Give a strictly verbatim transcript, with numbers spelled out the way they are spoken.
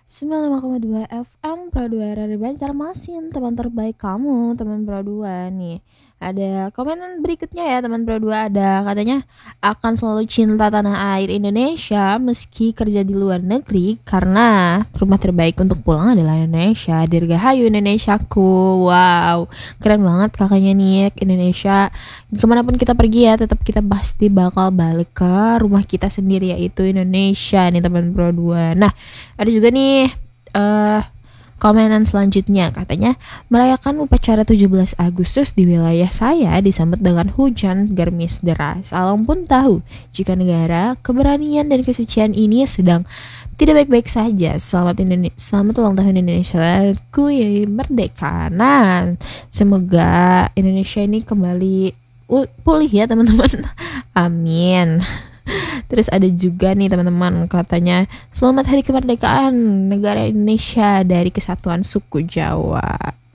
sembilan puluh lima koma dua F M Pro dua Radio Banjarmasin, teman terbaik kamu, teman Pro dua nih. Ada komenan berikutnya ya teman Pro dua, ada katanya akan selalu cinta tanah air Indonesia meski kerja di luar negeri karena rumah terbaik untuk pulang adalah Indonesia. Dirgahayu Indonesiaku. Wow, keren banget kakaknya nih Indonesia. Kemanapun kita pergi ya, tetap kita pasti bakal balik ke rumah kita sendiri, yaitu Indonesia nih teman Pro dua. Nah, ada juga nih eh komenan selanjutnya, katanya merayakan upacara tujuh belas Agustus di wilayah saya disambut dengan hujan gerimis deras. Alam pun tahu jika negara keberanian dan kesucian ini sedang tidak baik-baik saja. Selamat Indonesia, selamat ulang tahun Indonesia ku yang merdeka. Nah, semoga Indonesia ini kembali u- pulih ya teman-teman. Amin. Terus ada juga nih teman-teman, katanya selamat hari kemerdekaan negara Indonesia dari kesatuan suku Jawa.